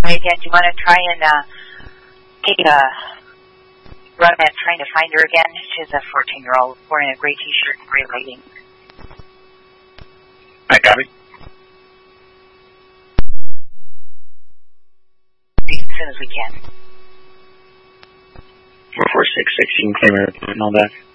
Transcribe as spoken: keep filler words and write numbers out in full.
try again. Do you want to try and uh, take a run at trying to find her again? She's a fourteen-year-old wearing a gray T-shirt and gray leggings. I copy. As soon as we can. four four six six, you can claim her and all that.